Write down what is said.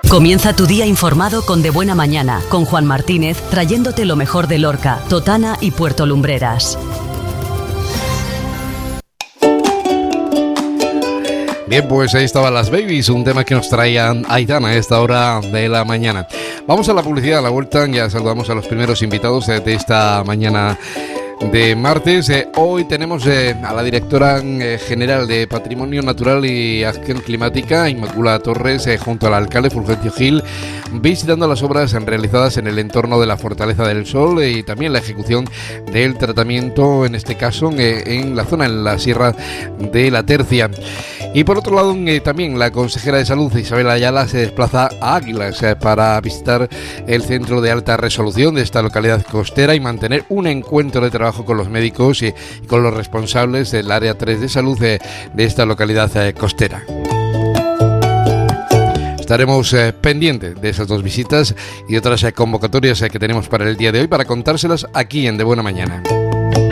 Comienza tu día informado con De Buena Mañana, con Juan Martínez, trayéndote lo mejor de Lorca, Totana y Puerto Lumbreras. Bien, pues ahí estaban Las Babies, un tema que nos traía Aitana a esta hora de la mañana. Vamos a la publicidad, a la vuelta ya saludamos a los primeros invitados de esta mañana de martes. Hoy tenemos a la directora general de Patrimonio Natural y Acción Climática, Inmaculada Torres, junto al alcalde Fulgencio Gil, visitando las obras realizadas en el entorno de la Fortaleza del Sol y también la ejecución del tratamiento, en este caso en la zona, en la Sierra de la Tercia. Y por otro lado, también la consejera de Salud, Isabel Ayala, se desplaza a Águilas para visitar el centro de alta resolución de esta localidad costera y mantener un encuentro de trabajo con los médicos y con los responsables del área 3 de salud de esta localidad costera. Estaremos pendientes de esas dos visitas y otras convocatorias que tenemos para el día de hoy para contárselas aquí en De Buena Mañana.